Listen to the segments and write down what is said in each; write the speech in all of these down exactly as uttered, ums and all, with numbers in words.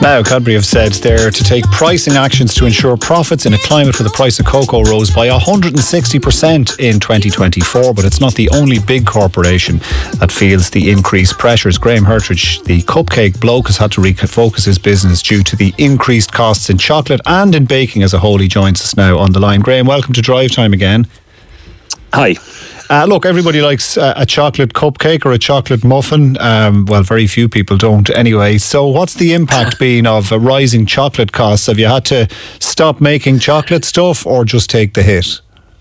Now, Cadbury have said they're to take pricing actions to ensure profits in a climate where the price of cocoa rose by one hundred sixty percent in twenty twenty-four, but it's not the only big corporation that feels the increased pressures. Graham Hertridge, the cupcake bloke, has had to refocus his business due to the increased costs in chocolate and in baking as a whole. He joins us now on the line. Graham, welcome to Drive Time again. Hi. Uh, look, everybody likes uh, a chocolate cupcake or a chocolate muffin. Um, well, very few people don't anyway. So what's the impact been of uh, rising chocolate costs? Have you had to stop making chocolate stuff or just take the hit?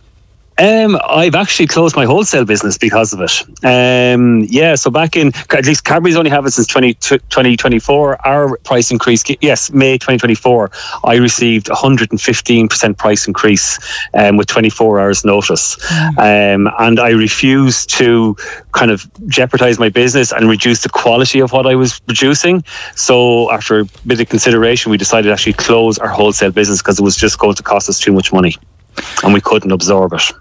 Um, I've actually closed my wholesale business because of it. Um, yeah, so back in, at least Cadbury's only have it since twenty twenty-four. Our price increase, yes, May twenty twenty-four, I received one hundred fifteen percent price increase um, with twenty-four hours notice. Mm. Um, and I refused to kind of jeopardize my business and reduce the quality of what I was producing. So after a bit of consideration, we decided to actually close our wholesale business because it was just going to cost us too much money and we couldn't absorb it.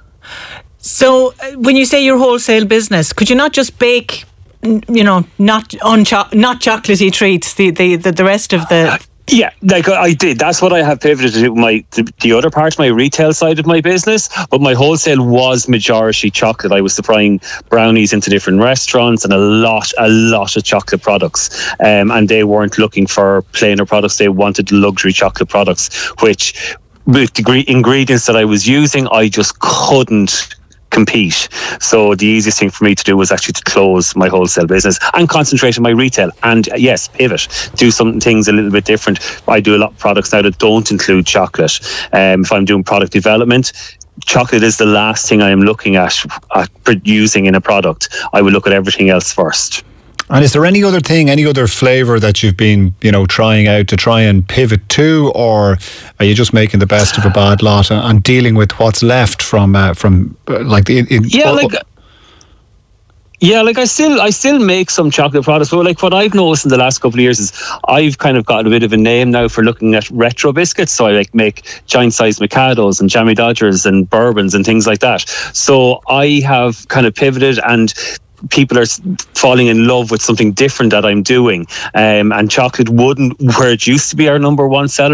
So uh, when you say your wholesale business, could you not just bake, you know, not uncho- not chocolatey treats, the, the, the, the rest of the... Yeah, like I did. That's what I have pivoted to my the, the other part, my retail side of my business. But my wholesale was majority chocolate. I was supplying brownies into different restaurants and a lot, a lot of chocolate products. Um, and they weren't looking for plainer products. They wanted luxury chocolate products, which with the ingredients that I was using, I just couldn't compete. So the easiest thing for me to do was actually to close my wholesale business and concentrate on my retail and uh, yes, pivot, do some things a little bit different. I do a lot of products now that don't include chocolate. Um, if I'm doing product development, chocolate is the last thing I am looking at, at using in a product. I will look at everything else first. And is there any other thing, any other flavour that you've been, you know, trying out to try and pivot to, or are you just making the best of a bad lot and, and dealing with what's left from, uh, from uh, like the? In, yeah, like. Yeah, like I still, I still make some chocolate products, but like what I've noticed in the last couple of years is I've kind of gotten a bit of a name now for looking at retro biscuits. So I like make giant-sized Mikados and Jammy Dodgers and bourbons and things like that. So I have kind of pivoted and people are falling in love with something different that I'm doing. Um, and chocolate wouldn't, where it used to be our number one seller,